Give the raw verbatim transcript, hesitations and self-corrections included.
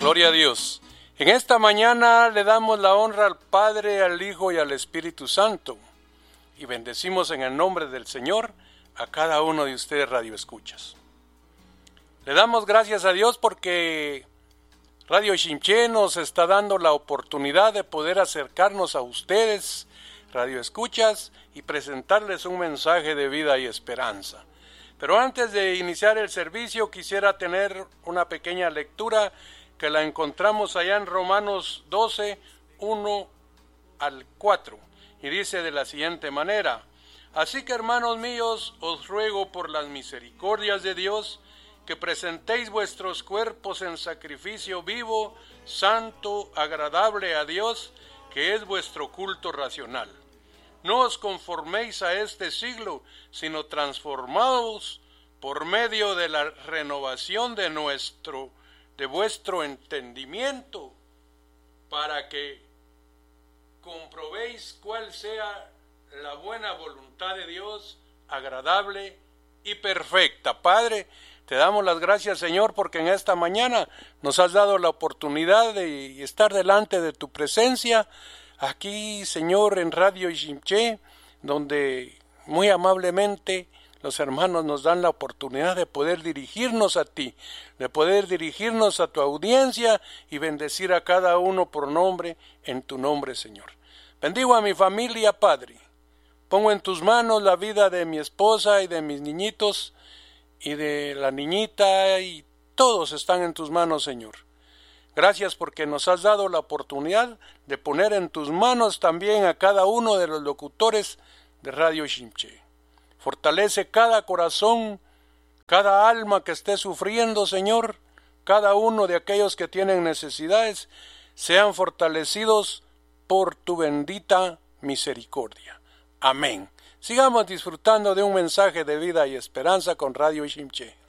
Gloria a Dios. En esta mañana le damos la honra al Padre, al Hijo y al Espíritu Santo. Y bendecimos en el nombre del Señor a cada uno de ustedes radioescuchas. Le damos gracias a Dios porque Radio Xinché nos está dando la oportunidad de poder acercarnos a ustedes, radioescuchas, y presentarles un mensaje de vida y esperanza. Pero antes de iniciar el servicio quisiera tener una pequeña lectura que la encontramos allá en Romanos doce, uno al cuatro, y dice de la siguiente manera: Así que, hermanos míos, os ruego por las misericordias de Dios que presentéis vuestros cuerpos en sacrificio vivo, santo, agradable a Dios, que es vuestro culto racional. No os conforméis a este siglo, sino transformaos por medio de la renovación de nuestro, de vuestro entendimiento, para que comprobéis cuál sea la buena voluntad de Dios, agradable y perfecta. Padre, te damos las gracias, Señor, porque en esta mañana nos has dado la oportunidad de estar delante de tu presencia, aquí, Señor, en Radio Xinché, donde muy amablemente los hermanos nos dan la oportunidad de poder dirigirnos a ti, de poder dirigirnos a tu audiencia y bendecir a cada uno por nombre, en tu nombre, Señor. Bendigo a mi familia, Padre. Pongo en tus manos la vida de mi esposa y de mis niñitos y de la niñita, y todos están en tus manos, Señor. Gracias porque nos has dado la oportunidad de poner en tus manos también a cada uno de los locutores de Radio Xinché. Fortalece cada corazón, cada alma que esté sufriendo, Señor. Cada uno de aquellos que tienen necesidades sean fortalecidos por tu bendita misericordia. Amén. Sigamos disfrutando de un mensaje de vida y esperanza con Radio Xinché.